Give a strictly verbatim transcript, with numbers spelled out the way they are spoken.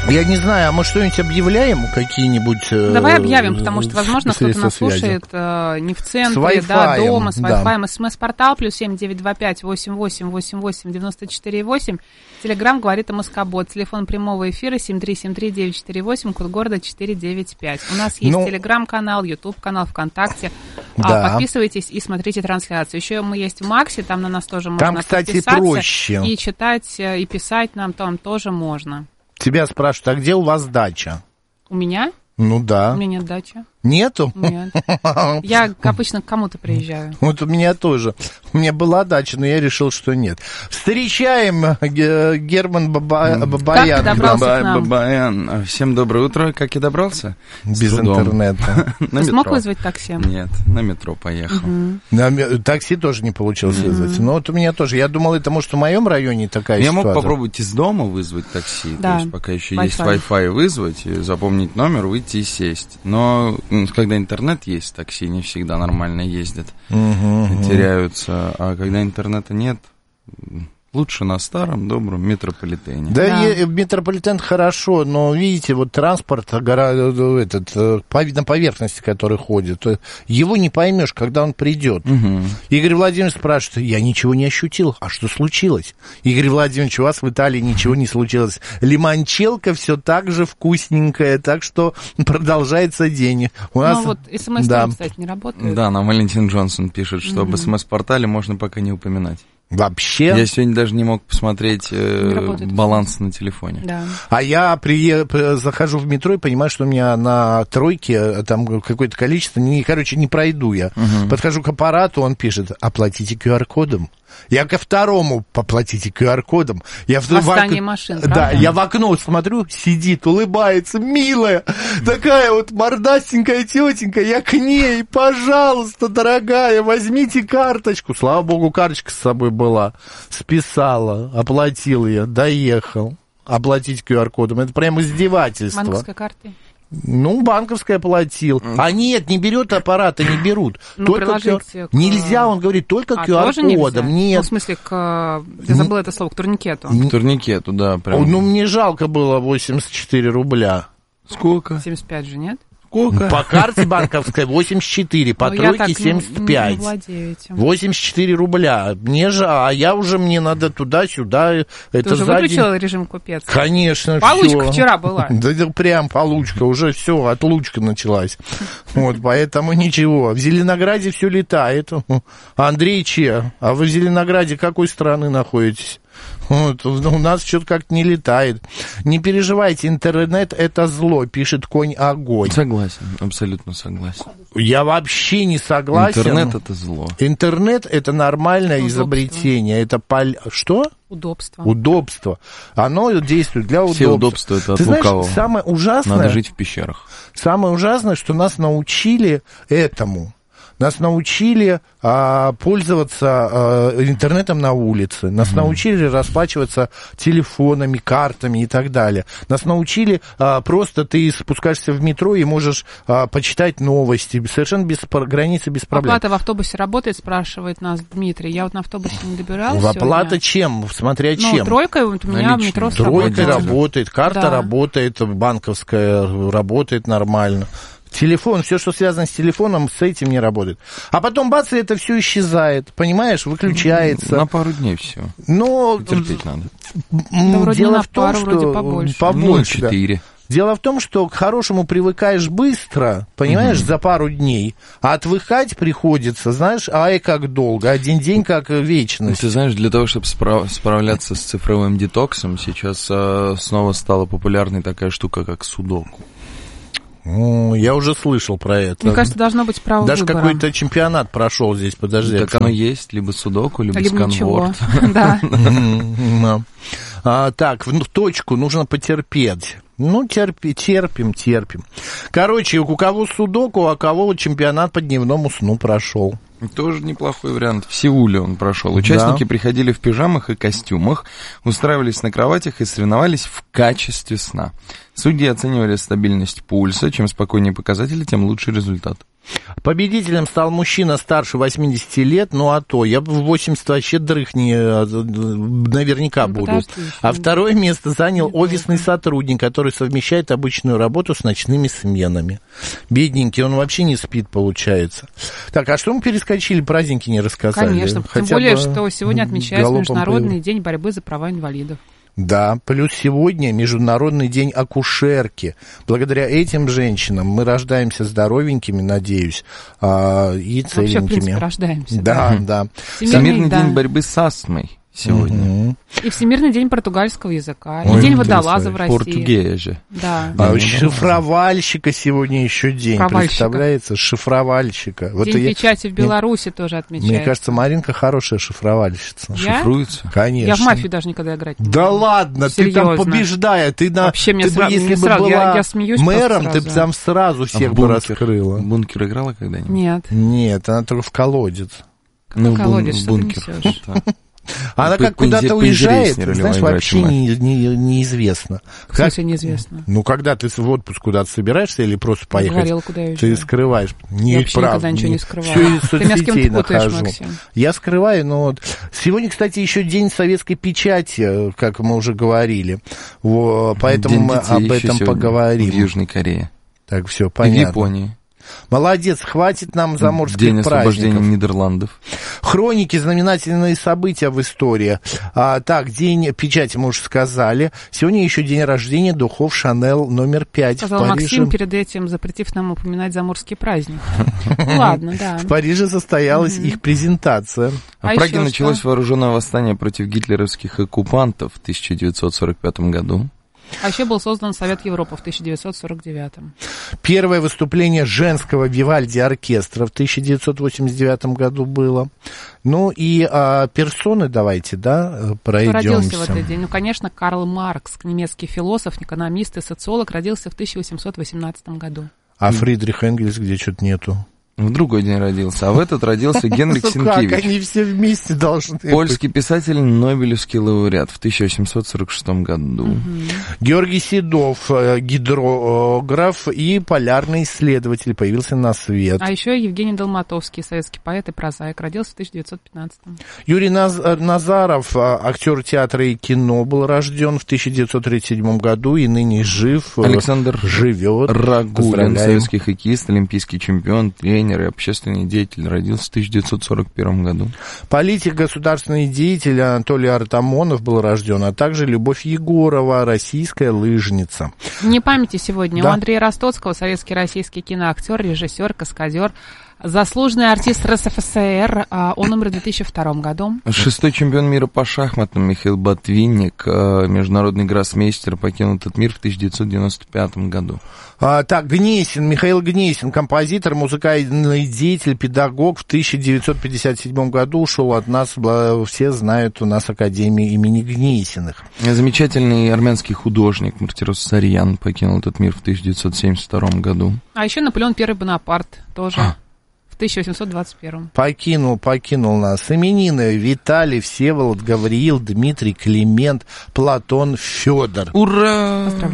Я не знаю, а мы что-нибудь объявляем, какие-нибудь... Давай объявим, потому что, возможно, кто-то нас слушает э, не в центре, да, дома, с Wi-Fi. Да. СМС-портал плюс семь девять два пять восемь восемь восемь восемь девяносто четыре восемь. Телеграм говорит МСК-бот. Телефон прямого эфира семь три семь три девять четыре восемь, код города четыреста девяносто пять. У нас есть ну, телеграм-канал, ютуб-канал, ВКонтакте. Да. Подписывайтесь и смотрите трансляцию. Еще мы есть в Максе, там на нас тоже можно там, кстати, подписаться. Проще. И читать, и писать нам там тоже можно. Тебя спрашивают, а где у вас дача? У меня? Ну да. У меня нет дачи. Нету? Нет. Я обычно к кому-то приезжаю. Вот у меня тоже. У меня была дача, но я решил, что нет. Встречаем Герман Баба... Бабаян. Как ты добрался к нам? Бабаян. Всем доброе утро. Как я добрался? Без интернета. Ты смог вызвать такси? Нет, на метро поехал. На такси тоже не получилось вызвать. Но вот у меня тоже. Я думал, это может в моем районе такая я ситуация. Я мог попробовать из дома вызвать такси. Да. То есть пока еще Wi-Fi. Есть Wi-Fi, вызвать, запомнить номер, выйти и сесть. Но когда интернет есть, такси не всегда нормально ездят, угу, теряются. А когда интернета нет, лучше на старом добром метрополитене. Да, да. И, метрополитен хорошо, но, видите, вот транспорт этот, на поверхности, который ходит, его не поймешь, когда он придет. Угу. Игорь Владимирович спрашивает, я ничего не ощутил, а что случилось? Игорь Владимирович, у вас в Италии ничего не случилось. Лимончелло все так же вкусненькое, так что продолжается день. У нас... Ну вот смс, да. кстати, не работает. Да, нам Валентин Джонсон пишет, что угу. об смс-портале можно пока не упоминать. Вообще? Я сегодня даже не мог посмотреть э, баланс на телефоне. Да. А я при, захожу в метро и понимаю, что у меня на тройке там какое-то количество, не, короче, не пройду я. Угу. Подхожу к аппарату, он пишет, оплатите ку ар-кодом. Я ко второму поплатите ку ар-кодом. Я в Восстание в... машин, правда? Да, я в окно смотрю, сидит, улыбается, милая, такая вот мордастенькая тетенька, я к ней, пожалуйста, дорогая, возьмите карточку. Слава богу, карточка с собой была. Списала, оплатил я, доехал. Оплатить ку ар-кодом. Это прям издевательство. Банковской картой? Ну, банковская платил. А нет, не берет аппарата, не берут. Ну, только ку ар... к... Нельзя, он говорит, только а, ку ар-кодом. Нет. Ну, в смысле, к... я забыла это слово, к турникету. К турникету, да. Прям. Ну, мне жалко было восемьдесят четыре рубля. Сколько? семьдесят пять же, нет? Сколько? По карте банковской восемьдесят четыре, по ну, тройке семьдесят пять. восемьдесят четыре рубля. Мне же, а я уже, мне надо туда-сюда. Ты это уже сзади... выключила режим купец? Конечно. Получка всё. Вчера была. Да, да прям получка, уже все, отлучка началась. Вот, поэтому ничего. В Зеленограде все летает. Андрей Че, а вы в Зеленограде какой страны находитесь? Вот, у нас что-то как-то не летает. Не переживайте, интернет — это зло, пишет конь огонь. Согласен, абсолютно согласен. Я вообще не согласен. Интернет — это зло. Интернет — это нормальное Удобство. изобретение. Это пол... Что? Удобство. Удобство. Оно действует для удобства. Все удобства — это от Ты знаешь, лукавого. самое ужасное... Надо жить в пещерах. Самое ужасное, что нас научили этому. Нас научили а, пользоваться а, интернетом на улице. Нас mm-hmm. научили расплачиваться телефонами, картами и так далее. Нас научили а, просто ты спускаешься в метро и можешь а, почитать новости совершенно без границы, без проблем. Оплата в автобусе работает, спрашивает нас Дмитрий. Я вот на автобусе не добиралась. Оплата сегодня. Чем? Смотря ну, чем. Тройкой вот у меня в метро сработает. Тройкой работает, карта да. работает, банковская работает нормально. Телефон, все, что связано с телефоном, с этим не работает. А потом, бац, и это все исчезает, понимаешь, выключается. На пару дней все. Но терпеть надо. Да, дело в том, пару, что вроде побольше. побольше ну, четыре. Дело в том, что к хорошему привыкаешь быстро, понимаешь, угу. за пару дней, а отвыкать приходится, знаешь, ай, как долго, один день как вечность. Ты знаешь, для того, чтобы справ- справляться с цифровым детоксом, сейчас э, снова стала популярной такая штука, как судоку. Я уже слышал про это. Мне кажется, должно быть право Даже выбора. какой-то чемпионат прошел здесь, подожди. Так оно есть, либо судоку, либо, либо сканворд. Да. Так, в точку нужно потерпеть. Ну, терпи, терпим, терпим. Короче, у кого судоку, а у кого чемпионат по дневному сну прошел. Тоже неплохой вариант. В Сеуле он прошел. Участники да. приходили в пижамах и костюмах, устраивались на кроватях и соревновались в качестве сна. Судьи оценивали стабильность пульса. Чем спокойнее показатели, тем лучший результат. Победителем стал мужчина старше восьмидесяти лет, ну а то, я в восемьдесят вообще дрыхни наверняка ну, буду. Подожди, а второе место занял офисный сотрудник, который совмещает обычную работу с ночными сменами. Бедненький, он вообще не спит, получается. Так, а что мы перескочили, праздники не рассказали? Конечно, Хотя тем более, что сегодня отмечается Международный день борьбы за права инвалидов. Да, плюс сегодня Международный день акушерки. Благодаря этим женщинам мы рождаемся здоровенькими, надеюсь, и целенькими. Вообще, в принципе, рождаемся. Да, да. да. Всемирный да. день борьбы с астмой сегодня. Угу. И Всемирный день португальского языка, и Ой, день водолаза в России. Португея же. Да. А у шифровальщика сегодня еще день, представляется? Шифровальщика. Вот день я, печати в Беларуси мне, тоже отмечается. Мне кажется, Маринка хорошая шифровальщица. Я? Шифруется? Конечно. Я в мафию даже никогда играть не буду. Да ладно, Серьезно. Ты там побеждая. Ты на, Вообще, ты мне бы, сразу, если мне бы сразу, была я, я смеюсь мэром, ты бы там сразу всех а бы бункер, раскрыла. В бункер играла когда-нибудь? Нет. Нет, она только в колодец. Ну, в колодец, в бункер. Она как куда-то уезжает, знаешь, вообще не, не, неизвестно. В смысле неизвестно? Ну, когда ты в отпуск куда-то собираешься или просто поехать, говорила, куда я ты скрываешь. Не, я вообще правда, никогда ничего не скрываю. Все из соцсетей нахожу. Максим. Я скрываю, но вот... Сегодня, кстати, еще день советской печати, как мы уже говорили. Поэтому день мы об этом поговорим. В Южной Корее. Так, все, понятно. И в Японии. Молодец, хватит нам заморских День праздников. освобождения Нидерландов. Хроники, знаменательные события в истории. А, так, день печати мы уже сказали. Сегодня еще день рождения духов Шанель номер пять. Сказал Максим, перед этим запретив нам упоминать заморский праздник. Ладно, да. В Париже состоялась их презентация. В Праге началось вооруженное восстание против гитлеровских оккупантов в тысяча девятьсот сорок пятом году. А еще был создан Совет Европы в тысяча девятьсот сорок девятом. Первое выступление женского Вивальди оркестра в тысяча девятьсот восемьдесят девятом году было. Ну и а, персоны давайте, да, пройдемся. Кто родился в этот день? Ну, конечно, Карл Маркс, немецкий философ, экономист и социолог, родился в тысяча восемьсот восемнадцатом году. А Фридрих Энгельс где что-то нету? В другой день родился, а в этот родился Генрих Сенкевич. Как они все вместе должны быть. Польский писатель, Нобелевский лауреат в тысяча восемьсот сорок шестом году. Угу. Георгий Седов, гидрограф и полярный исследователь, появился на свет. А еще Евгений Долматовский, советский поэт и прозаик, родился в тысяча девятьсот пятнадцатом. Юрий Наз... Назаров, актер театра и кино, был рожден в тысяча девятьсот тридцать седьмом году и ныне жив. Александр живет. Рагулин, советский хоккеист, олимпийский чемпион, тренер и общественный деятель, родился в тысяча девятьсот сорок первом году. Политик, государственный деятель Анатолий Артамонов был рожден, а также Любовь Егорова, российская лыжница. Не памяти сегодня. Да. У Андрея Ростоцкого, советский российский киноактер, режиссер, каскадер, заслуженный артист РСФСР, он умер в две тысячи втором году. Шестой чемпион мира по шахматам Михаил Ботвинник, международный гроссмейстер, покинул этот мир в тысяча девятьсот девяносто пятом году. А, так, Гнесин, Михаил Гнесин, композитор, музыкальный деятель, педагог, в тысяча девятьсот пятьдесят седьмом году ушел от нас, все знают, у нас Академия имени Гнесиных. Замечательный армянский художник Мартирос Сарьян покинул этот мир в тысяча девятьсот семьдесят втором году. А еще Наполеон Первый Бонапарт тоже. А. В тысяча восемьсот двадцать первом. Покинул, покинул нас. Именины: Виталий, Всеволод, Гавриил, Дмитрий, Климент, Платон, Федор. Ура! Поздравляю.